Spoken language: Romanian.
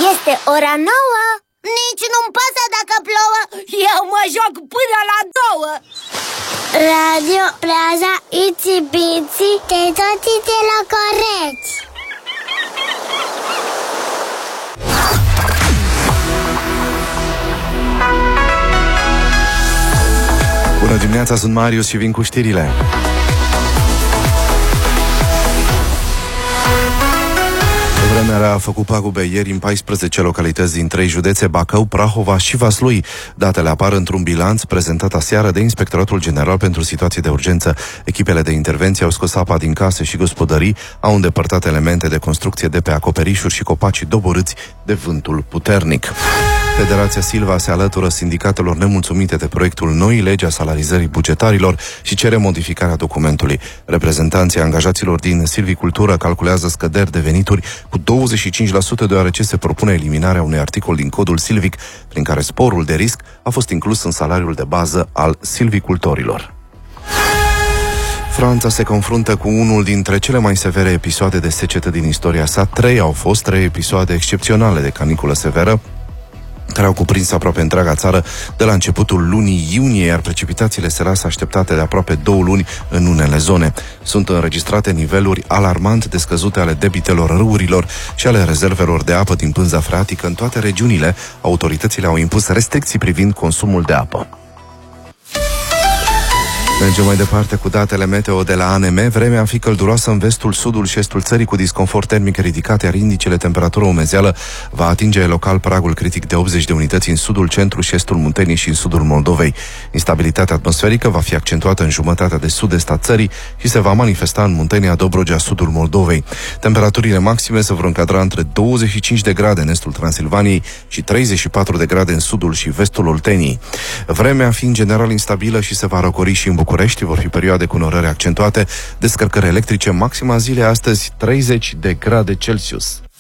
Este ora 9. Nici nu-mi pasă dacă plouă. Eu mă joc până la 2. Radio Plaza Itsy Bitsy, de toți de la Coreți. Bună dimineața, sunt Marius și vin cu știrile. Vremea a făcut pagube ieri în 14 localități din 3 județe, Bacău, Prahova și Vaslui. Datele apar într-un bilanț prezentat aseară de Inspectoratul General pentru Situații de Urgență. Echipele de intervenție au scos apa din case și gospodării, au îndepărtat elemente de construcție de pe acoperișuri și copacii doborâți de vântul puternic. Federația Silva se alătură sindicatelor nemulțumite de proiectul noii legi a salarizării bugetarilor și cere modificarea documentului. Reprezentanții angajaților din silvicultură calculează scăderi de venituri cu 25%, deoarece se propune eliminarea unui articol din codul silvic prin care sporul de risc a fost inclus în salariul de bază al silvicultorilor. Franța se confruntă cu unul dintre cele mai severe episoade de secetă din istoria sa. Au fost 3 episoade excepționale de caniculă severă care au cuprins aproape întreaga țară de la începutul lunii iunie, iar precipitațiile se lasă așteptate de aproape 2 luni în unele zone. Sunt înregistrate niveluri alarmant de scăzute ale debitelor râurilor și ale rezervelor de apă din pânza freatică în toate regiunile. Autoritățile au impus restricții privind consumul de apă. Mergem mai departe cu datele meteo de la ANM. Vremea va fi călduroasă în vestul, sudul și estul țării cu disconfort termic ridicat, iar indicele temperatură umezeală va atinge local pragul critic de 80 de unități în sudul, centru și estul Munteniei și în sudul Moldovei. Instabilitatea atmosferică va fi accentuată în jumătatea de sud-est a țării și se va manifesta în Muntenia, Dobrogea, sudul Moldovei. Temperaturile maxime se vor încadra între 25 de grade în estul Transilvaniei și 34 de grade în sudul și vestul Olteniei. Vremea va fi în general instabilă și se va răcori și în București. Vor fi perioade cu norări accentuate, descărcări electrice, maxima zilei astăzi 30 de grade Celsius.